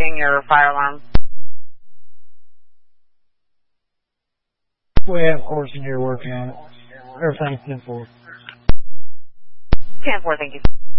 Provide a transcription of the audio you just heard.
connecting your fire alarm. We have course in here working on it. Everything's 10-4. 10-4, thank you.